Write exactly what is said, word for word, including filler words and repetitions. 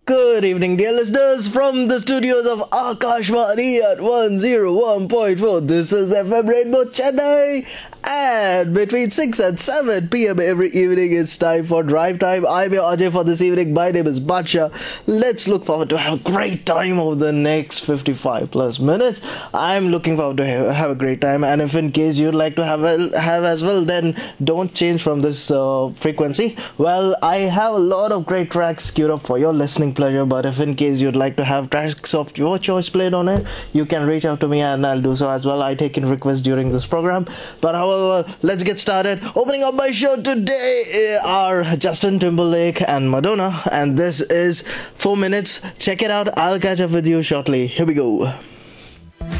Good evening, dear listeners, from the studios of Akashvani at one oh one point four. This is F M Rainbow Chennai, and between six and seven p m every evening, it's time for Drive Time. I'm your Ajay for this evening. My name is Baksha. Let's look forward to have a great time over the next fifty-five plus minutes. I'm looking forward to have, have a great time, and if in case you'd like to have a, have as well, then don't change from this uh, frequency. Well, I have a lot of great tracks queued up for your listening pleasure, but if in case you'd like to have tracks of your choice played on it, you can reach out to me and I'll do so as well. I take in requests during this program. But however, let's get started. Opening up my show today are Justin Timberlake and Madonna, and this is four minutes. Check it out. I'll catch up with you shortly. Here we go.